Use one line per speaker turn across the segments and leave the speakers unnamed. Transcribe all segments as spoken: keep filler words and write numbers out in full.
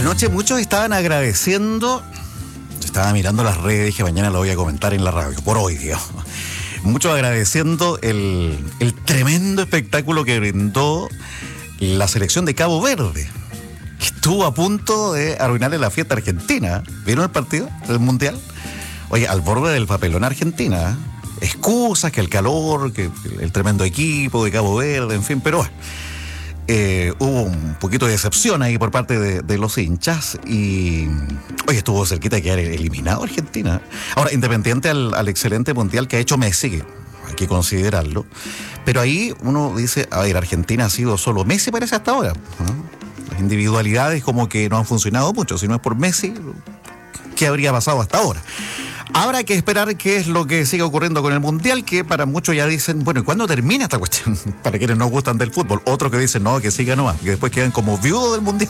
Anoche muchos estaban agradeciendo, estaba mirando las redes, dije mañana lo voy a comentar en la radio, por hoy, digamos. Muchos agradeciendo el, el tremendo espectáculo que brindó la selección de Cabo Verde, que estuvo a punto de arruinarle la fiesta a Argentina. ¿Vieron el partido del Mundial? Oye, al borde del papelón Argentina, excusas, que el calor, que el tremendo equipo de Cabo Verde, en fin, pero bueno. Eh, hubo un poquito de decepción ahí por parte de, de los hinchas y oye, estuvo cerquita de quedar eliminado Argentina. Ahora, independiente al, al excelente mundial que ha hecho Messi, que hay que considerarlo, pero ahí uno dice, a ver, Argentina ha sido solo Messi parece hasta ahora, ¿no? Las individualidades como que no han funcionado mucho. Si no es por Messi, ¿qué habría pasado hasta ahora? Habrá que esperar qué es lo que sigue ocurriendo con el Mundial, que para muchos ya dicen, bueno, ¿y cuándo termina esta cuestión? Para quienes no gustan del fútbol. Otros que dicen, no, que siga nomás, que después quedan como viudos del Mundial.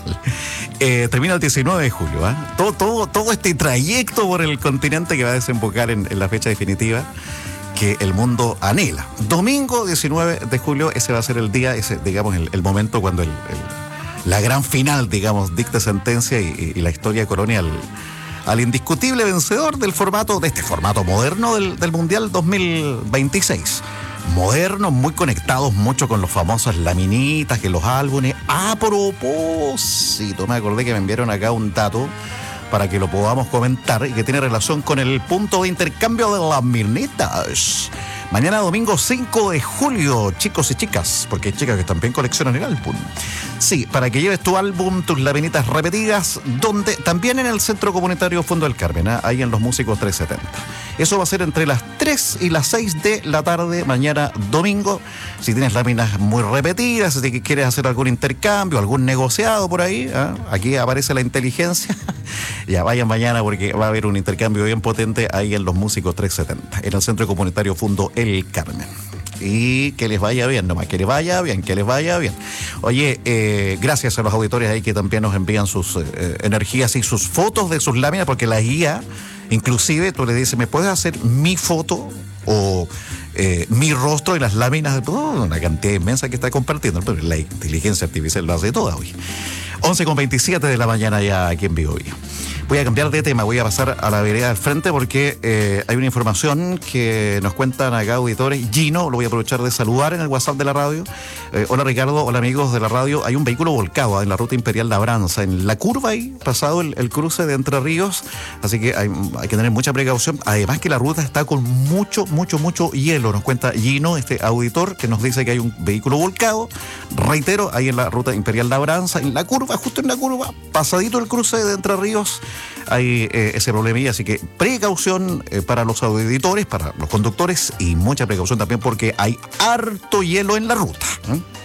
Eh, termina el diecinueve de julio, ¿eh? Todo, todo, todo este trayecto por el continente que va a desembocar en, en la fecha definitiva que el mundo anhela. Domingo diecinueve de julio, ese va a ser el día, ese, digamos, el, el momento cuando el, el, la gran final, digamos, dicte sentencia y, y la historia corone al... al indiscutible vencedor del formato, de este formato moderno del, del Mundial dos mil veintiséis. Modernos, muy conectados mucho con los famosos laminitas, que los álbumes. A propósito, me acordé que me enviaron acá un dato para que lo podamos comentar y que tiene relación con el punto de intercambio de laminitas. Mañana domingo cinco de julio, chicos y chicas, porque hay chicas que también coleccionan el álbum. Sí, para que lleves tu álbum, tus laminitas repetidas, donde también en el Centro Comunitario Fondo del Carmen, ¿eh? Ahí en Los Músicos trescientos setenta. Eso va a ser entre las tres y las seis de la tarde, mañana domingo. Si tienes láminas muy repetidas, si quieres hacer algún intercambio, algún negociado por ahí, ¿eh? Aquí aparece la inteligencia. Ya vayan mañana porque va a haber un intercambio bien potente ahí en Los Músicos trescientos setenta, en el Centro Comunitario Fondo El Carmen. Y que les vaya bien, nomás, que les vaya bien, que les vaya bien. Oye, eh, gracias a los auditores ahí que también nos envían sus eh, energías y sus fotos de sus láminas, porque la guía, inclusive tú le dices, ¿me puedes hacer mi foto o eh, mi rostro y las láminas de todo? Una cantidad inmensa que está compartiendo, pero la inteligencia artificial lo hace toda hoy. once con veintisiete de la mañana ya aquí en Vigo. Voy a cambiar de tema, voy a pasar a la vereda del frente porque eh, hay una información que nos cuentan acá auditores. Gino, lo voy a aprovechar de saludar en el WhatsApp de la radio. Eh, hola Ricardo, hola amigos de la radio. Hay un vehículo volcado en la ruta Imperial Labranza, en la curva ahí, pasado el, el cruce de Entre Ríos, así que hay, hay que tener mucha precaución. Además que la ruta está con mucho, mucho, mucho hielo. Nos cuenta Gino, este auditor, que nos dice que hay un vehículo volcado, reitero, ahí en la ruta Imperial Labranza, en la curva, justo en la curva, pasadito el cruce de Entre Ríos, hay eh, ese problemilla, así que precaución eh, para los auditores, para los conductores y mucha precaución también porque hay harto hielo en la ruta, ¿eh?